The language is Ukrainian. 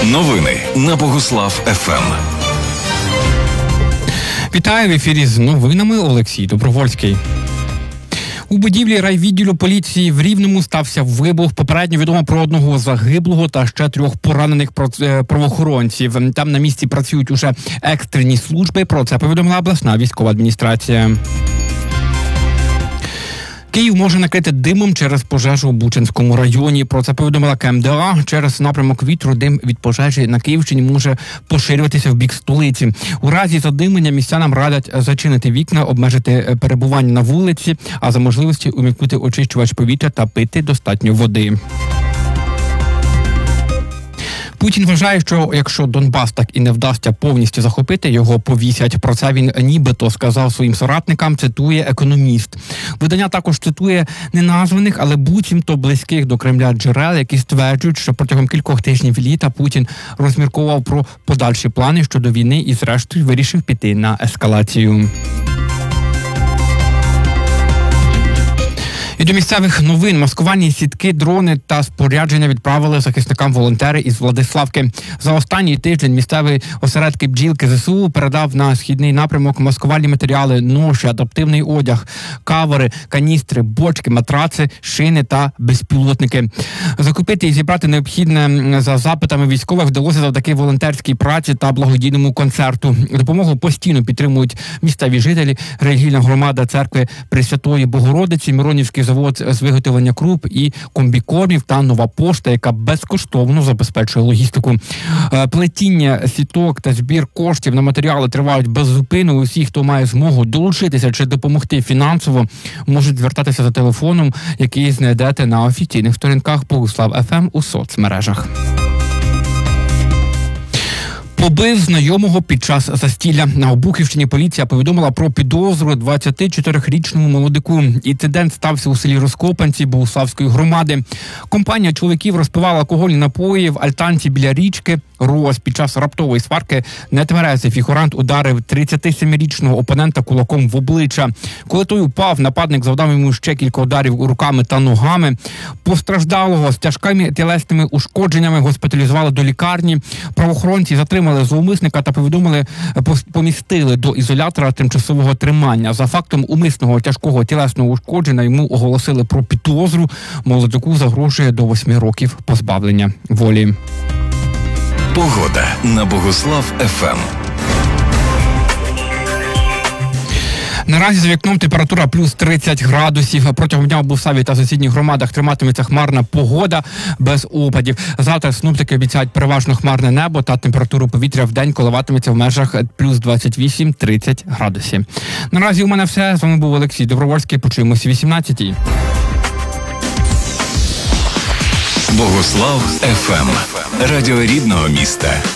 Новини на Богослав ФМ. Вітаю, в ефірі з новинами Олексій Добровольський. У будівлі райвідділу поліції в Рівному стався вибух. Попередньо відомо про одного загиблого та ще 3 поранених правоохоронців. Там на місці працюють уже екстрені служби. Про це повідомила обласна військова адміністрація. Київ може накрити димом через пожежу у Бучанському районі. Про це повідомила КМДА. Через напрямок вітру дим від пожежі на Київщині може поширюватися в бік столиці. У разі задимлення містянам радять зачинити вікна, обмежити перебування на вулиці, а за можливості увімкнути очищувач повітря та пити достатньо води. Путін вважає, що якщо Донбас так і не вдасться повністю захопити, його повісять. Про це він нібито сказав своїм соратникам, цитує «Економіст». Видання також цитує неназваних, але буцімто близьких до Кремля джерел, які стверджують, що протягом кількох тижнів літа Путін розмірковував про подальші плани щодо війни і зрештою вирішив піти на ескалацію. І до місцевих новин. Маскувальні сітки, дрони та спорядження відправили захисникам волонтери із Владиславки. За останній тиждень місцевий осередки бджілки ЗСУ передав на східний напрямок маскувальні матеріали, ноші, адаптивний одяг, кавери, каністри, бочки, матраци, шини та безпілотники. Закупити і зібрати необхідне за запитами військових вдалося завдяки волонтерській праці та благодійному концерту. Допомогу постійно підтримують місцеві жителі, релігійна громада церкви Пресвятої Богородиці, Миронівський завод з виготовлення круп і комбікормів та Нова пошта, яка безкоштовно забезпечує логістику. Плетіння сіток та збір коштів на матеріали тривають без зупину. Усі, хто має змогу долучитися чи допомогти фінансово, можуть звертатися за телефоном, який знайдете на офіційних сторінках Богослав ФМ у соцмережах. Побив знайомого під час застілля. На Обухівщині поліція повідомила про підозру 24-річному молодику. Інцидент стався у селі Розкопанці Богуславської громади. Компанія чоловіків розпивала алкогольні напої в альтанці біля річки Роз. Під час раптової сварки нетверезий фігурант ударив 37-річного опонента кулаком в обличчя. Коли той упав, нападник завдав йому ще кілька ударів руками та ногами. Постраждалого з тяжкими тілесними ушкодженнями госпіталізували до лікарні. Правоохоронці затримали зловмисника та помістили до ізолятора тимчасового тримання. За фактом умисного тяжкого тілесного ушкодження йому оголосили про підозру. Молодику загрожує до 8 років позбавлення волі. Погода на Богослав ФМ. Наразі за вікном температура плюс 30 градусів. Протягом дня в Богуславі та сусідніх громадах триматиметься хмарна погода без опадів. Завтра синоптики обіцяють переважно хмарне небо та температуру повітря в день коливатиметься в межах плюс 28-30 градусів. Наразі у мене все. З вами був Олексій Добровольський. Почуємося о 18-й. Богослав ФМ. Радіо рідного міста.